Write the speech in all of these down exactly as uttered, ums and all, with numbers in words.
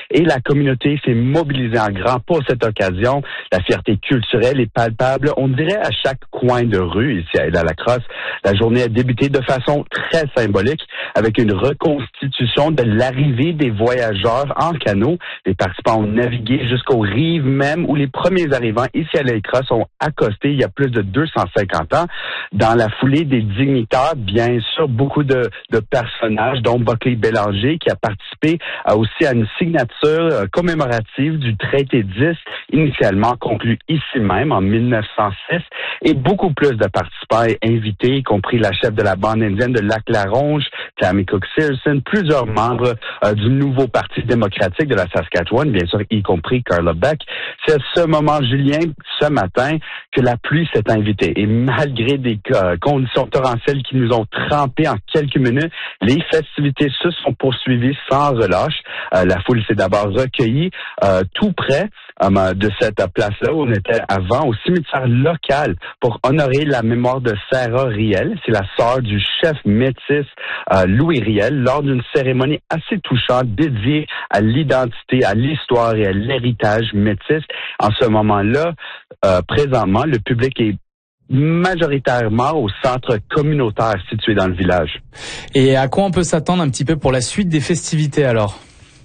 et la communauté s'est mobilisée en grand pour cette occasion. La fierté culturelle est palpable, on dirait à chaque coin de rue ici à Île-à-la-Crosse. La journée a débuté de façon très symbolique avec une reconstitution de l'arrivée des voyageurs en canot. Les participants ont navigué jusqu'aux rives même où les premiers arrivants ici à l'Île-Crosse ont accosté il y a plus de deux cent cinquante ans. Dans la foulée des dignitaires, bien sûr, beaucoup de, de personnages, dont Buckley Bélanger, qui a participé à, aussi à une signature euh, commémorative du traité dix, initialement conclu ici même en mille neuf cent six, et beaucoup plus de participants et invités, y compris la chef de la bande indienne de Lac-La-Ronge, Tammy Cook-Searson, plusieurs membres euh, du nouveau Parti démocratique de la Saskatchewan, bien sûr, y compris Carla Beck. C'est à ce moment, Julien, ce matin, que la pluie s'est invitée. Et malgré des euh, conditions torrentielles qui nous ont trempés en quelques minutes, les festivités se sont poursuivies sans relâche. Euh, la foule s'est d'abord recueillie euh, tout près euh, de cette place-là où on était avant, au cimetière local, pour honorer la mémoire de Sarah Riel. C'est la sœur du chef métis euh, Louis Riel, lors d'une cérémonie assez touchante dédiée à l'identité, à l'histoire et à l'héritage métis. En ce moment-là, euh, présentement, le public est majoritairement au centre communautaire situé dans le village. Et à quoi on peut s'attendre un petit peu pour la suite des festivités alors?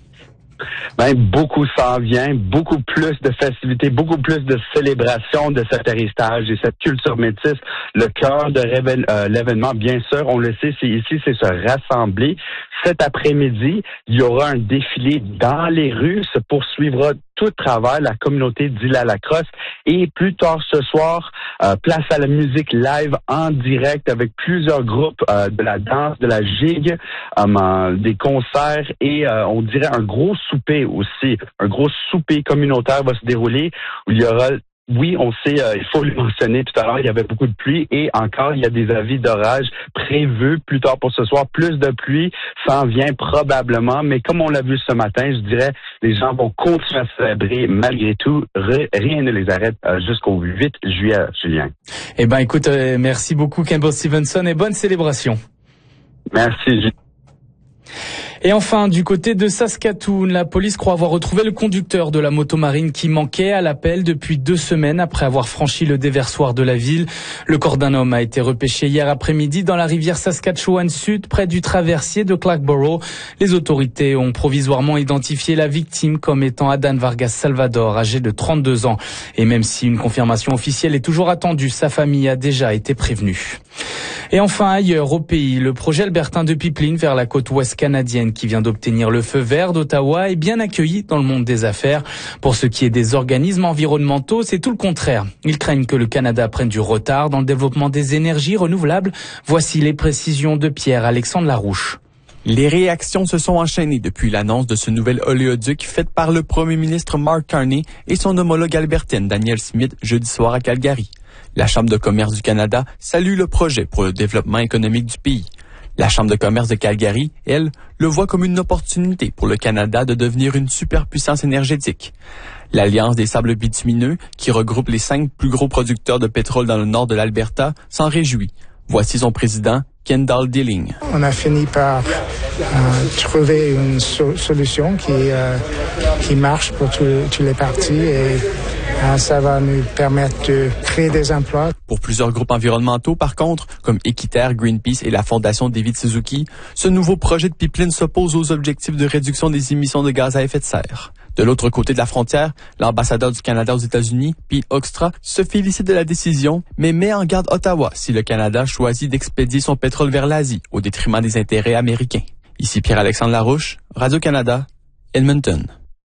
Ben, beaucoup s'en vient, beaucoup plus de festivités, beaucoup plus de célébrations de cet héritage et cette culture métisse. Le cœur de réven- euh, l'événement, bien sûr, on le sait, c'est ici, c'est se rassembler. Cet après-midi, il y aura un défilé dans les rues, se poursuivra tout à travers la communauté d'Île-à-la-Crosse. Et plus tard ce soir, euh, place à la musique live en direct avec plusieurs groupes euh, de la danse, de la gigue, euh, des concerts et euh, on dirait un gros souper aussi. Un gros souper communautaire va se dérouler où il y aura... Oui, on sait, euh, il faut le mentionner tout à l'heure, il y avait beaucoup de pluie et encore, il y a des avis d'orage prévus plus tard pour ce soir. Plus de pluie s'en vient probablement, mais comme on l'a vu ce matin, je dirais, les gens vont continuer à célébrer malgré tout. Rien ne les arrête euh, jusqu'au huit juillet, Julien. Eh ben, écoute, euh, merci beaucoup Campbell Stevenson et bonne célébration. Merci, Julien. Et enfin, du côté de Saskatoon, la police croit avoir retrouvé le conducteur de la motomarine qui manquait à l'appel depuis deux semaines après avoir franchi le déversoir de la ville. Le corps d'un homme a été repêché hier après-midi dans la rivière Saskatchewan Sud, près du traversier de Clarkborough. Les autorités ont provisoirement identifié la victime comme étant Adan Vargas Salvador, âgé de trente-deux ans. Et même si une confirmation officielle est toujours attendue, sa famille a déjà été prévenue. Et enfin, ailleurs au pays, le projet albertain de pipeline vers la côte ouest canadienne qui vient d'obtenir le feu vert d'Ottawa est bien accueilli dans le monde des affaires. Pour ce qui est des organismes environnementaux, c'est tout le contraire. Ils craignent que le Canada prenne du retard dans le développement des énergies renouvelables. Voici les précisions de Pierre-Alexandre Larouche. Les réactions se sont enchaînées depuis l'annonce de ce nouvel oléoduc faite par le premier ministre Mark Carney et son homologue albertaine Danielle Smith jeudi soir à Calgary. La Chambre de commerce du Canada salue le projet pour le développement économique du pays. La Chambre de commerce de Calgary, elle, le voit comme une opportunité pour le Canada de devenir une superpuissance énergétique. L'Alliance des sables bitumineux, qui regroupe les cinq plus gros producteurs de pétrole dans le nord de l'Alberta, s'en réjouit. Voici son président, Kendall Dilling. On a fini par euh, trouver une so- solution qui, euh, qui marche pour tous les partis et euh, ça va nous permettre de créer des emplois. Pour plusieurs groupes environnementaux, par contre, comme Équiterre, Greenpeace et la Fondation David Suzuki, ce nouveau projet de pipeline s'oppose aux objectifs de réduction des émissions de gaz à effet de serre. De l'autre côté de la frontière, l'ambassadeur du Canada aux États-Unis, Pete Hoekstra, se félicite de la décision, mais met en garde Ottawa si le Canada choisit d'expédier son pétrole vers l'Asie au détriment des intérêts américains. Ici Pierre-Alexandre Larouche, Radio-Canada, Edmonton.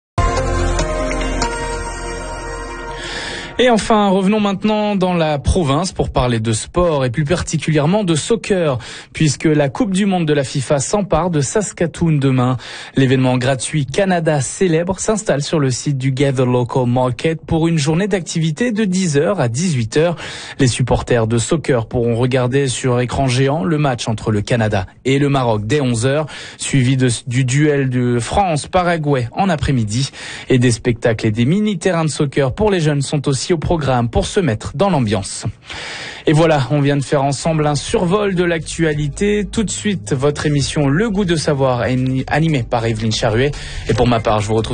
Et enfin, revenons maintenant dans la province pour parler de sport et plus particulièrement de soccer, puisque la Coupe du Monde de la FIFA s'empare de Saskatoon demain. L'événement gratuit Canada Célèbre s'installe sur le site du Gather Local Market pour une journée d'activité de dix heures à dix-huit heures. Les supporters de soccer pourront regarder sur écran géant le match entre le Canada et le Maroc dès onze heures, suivi de, du duel de France-Paraguay en après-midi. Et des spectacles et des mini-terrains de soccer pour les jeunes sont aussi au programme pour se mettre dans l'ambiance. Et voilà, on vient de faire ensemble un survol de l'actualité. Tout de suite, votre émission Le Goût de Savoir est animée par Evelyne Charuet. Et pour ma part, je vous retrouve